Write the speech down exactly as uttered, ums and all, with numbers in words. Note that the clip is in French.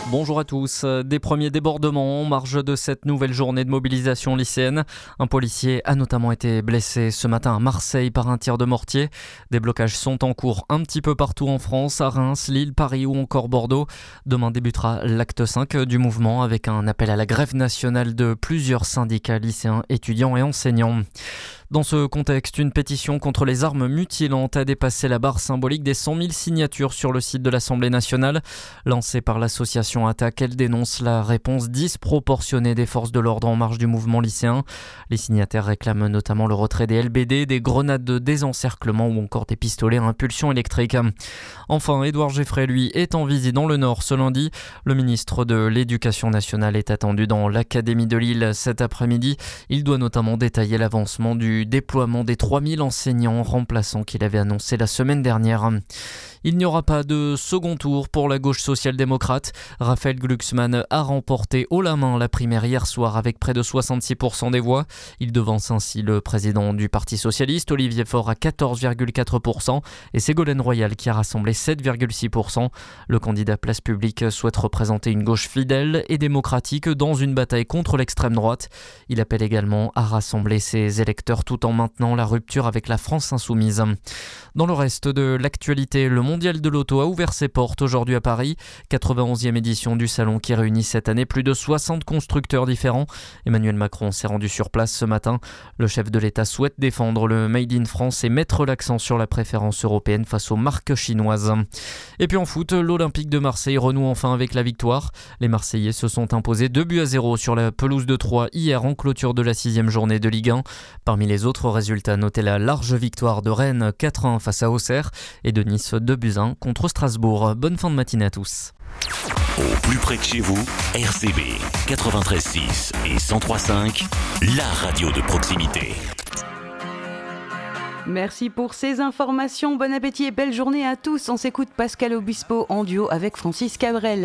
Bonjour à tous. Des premiers débordements en marge de cette nouvelle journée de mobilisation lycéenne. Un policier a notamment été blessé ce matin à Marseille par un tir de mortier. Des blocages sont en cours un petit peu partout en France, à Reims, Lille, Paris ou encore Bordeaux. Demain débutera l'acte cinq du mouvement avec un appel à la grève nationale de plusieurs syndicats lycéens, étudiants et enseignants. Dans ce contexte, une pétition contre les armes mutilantes a dépassé la barre symbolique des cent mille signatures sur le site de l'Assemblée nationale. Lancée par l'association Attaque, elle dénonce la réponse disproportionnée des forces de l'ordre en marge du mouvement lycéen. Les signataires réclament notamment le retrait des L B D, des grenades de désencerclement ou encore des pistolets à impulsion électrique. Enfin, Édouard Geffray, lui, est en visite dans le Nord ce lundi. Le ministre de l'Éducation nationale est attendu dans l'Académie de Lille cet après-midi. Il doit notamment détailler l'avancement du déploiement des trois mille enseignants remplaçants qu'il avait annoncé la semaine dernière. Il n'y aura pas de second tour pour la gauche social-démocrate. Raphaël Glucksmann a remporté haut la main la primaire hier soir avec près de soixante-six pour cent des voix. Il devance ainsi le président du Parti socialiste, Olivier Faure, à quatorze virgule quatre pour cent et Ségolène Royal qui a rassemblé sept virgule six pour cent. Le candidat Place Publique souhaite représenter une gauche fidèle et démocratique dans une bataille contre l'extrême droite. Il appelle également à rassembler ses électeurs tout en maintenant la rupture avec la France insoumise. Dans le reste de l'actualité, le Mondial de l'Auto a ouvert ses portes aujourd'hui à Paris. quatre-vingt-onzième édition du salon qui réunit cette année plus de soixante constructeurs différents. Emmanuel Macron s'est rendu sur place ce matin. Le chef de l'État souhaite défendre le Made in France et mettre l'accent sur la préférence européenne face aux marques chinoises. Et puis en foot, l'Olympique de Marseille renoue enfin avec la victoire. Les Marseillais se sont imposés deux buts à zéro sur la pelouse de Troyes hier en clôture de la sixième journée de Ligue un. Parmi les autres résultats, notez la large victoire de Rennes quatre à un face à Auxerre et de Nice deux buts à un contre Strasbourg. Bonne fin de matinée à tous. Au plus près de chez vous, R C B quatre-vingt-treize six et cent trois cinq, la radio de proximité. Merci pour ces informations. Bon appétit et belle journée à tous. On s'écoute Pascal Obispo en duo avec Francis Cabrel.